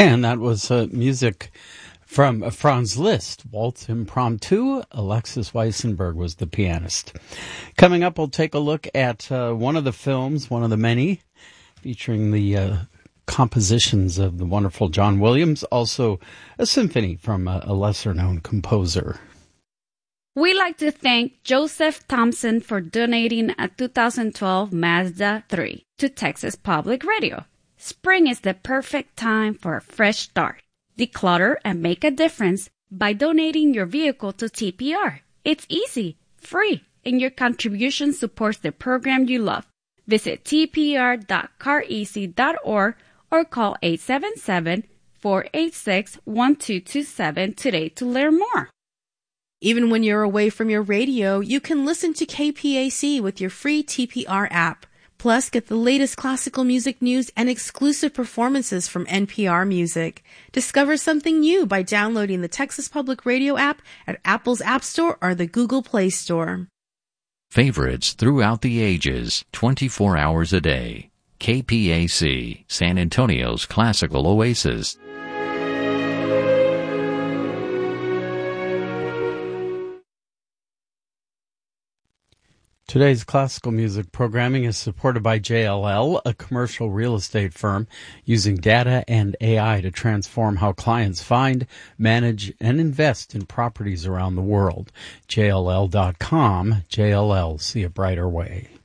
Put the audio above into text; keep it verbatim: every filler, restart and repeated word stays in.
And that was uh, music from uh, Franz Liszt, Waltz Impromptu. Alexis Weissenberg was the pianist. Coming up, we'll take a look at uh, one of the films, one of the many, featuring the uh, compositions of the wonderful John Williams, also a symphony from a, a lesser-known composer. We'd like to thank Joseph Thompson for donating a two thousand twelve Mazda three to Texas Public Radio. Spring is the perfect time for a fresh start. Declutter and make a difference by donating your vehicle to T P R. It's easy, free, and your contribution supports the program you love. Visit t p r dot car easy dot org or call eight seven seven, four eight six, one two two seven today to learn more. Even when you're away from your radio, you can listen to K P A C with your free T P R app. Plus, get the latest classical music news and exclusive performances from N P R Music. Discover something new by downloading the Texas Public Radio app at Apple's App Store or the Google Play Store. Favorites throughout the ages, twenty-four hours a day. K P A C, San Antonio's classical oasis. Today's classical music programming is supported by J L L, a commercial real estate firm using data and A I to transform how clients find, manage, and invest in properties around the world. J L L dot com, J L L, see a brighter way.